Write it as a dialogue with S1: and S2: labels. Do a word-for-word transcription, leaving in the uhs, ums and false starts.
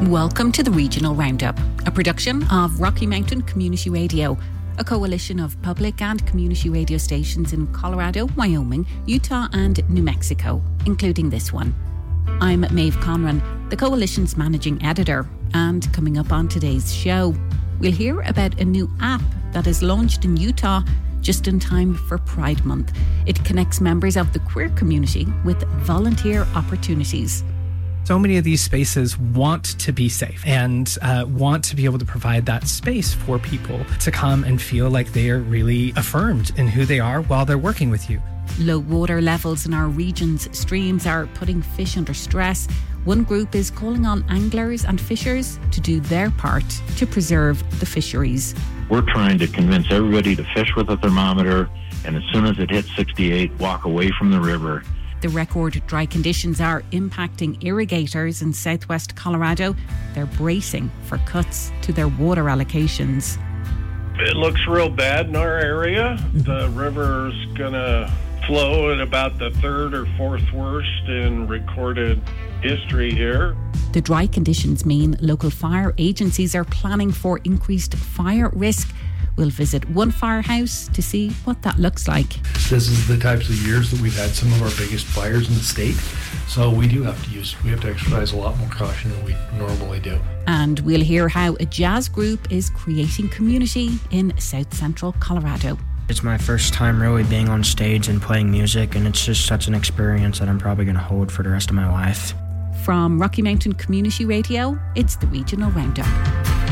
S1: Welcome to the Regional Roundup, a production of Rocky Mountain Community Radio, a coalition of public and community radio stations in Colorado, Wyoming, Utah and New Mexico, including this one. I'm Maeve Conran, the coalition's managing editor, and coming up on today's show, we'll hear about a new app that is launched in Utah just in time for Pride Month. It connects members of the queer community with volunteer opportunities.
S2: So many of these spaces want to be safe and uh, want to be able to provide that space for people to come and feel like they are really affirmed in who they are while they're working with you.
S1: Low water levels in our region's streams are putting fish under stress. One group is calling on anglers and fishers to do their part to preserve the fisheries.
S3: We're trying to convince everybody to fish with a thermometer, and as soon as it hits sixty-eight, walk away from the river.
S1: The record dry conditions are impacting irrigators in southwest Colorado. They're bracing for cuts to their water allocations.
S4: It looks real bad in our area. The river's gonna flow at about the third or fourth worst in recorded history here.
S1: The dry conditions mean local fire agencies are planning for increased fire risk. We'll visit one firehouse to see what that looks like.
S5: This is the types of years that we've had some of our biggest fires in the state. So we do have to use, we have to exercise a lot more caution than we normally do.
S1: And we'll hear how a jazz group is creating community in South Central Colorado.
S6: It's my first time really being on stage and playing music, and it's just such an experience that I'm probably going to hold for the rest of my life.
S1: From Rocky Mountain Community Radio, it's the Regional Roundup.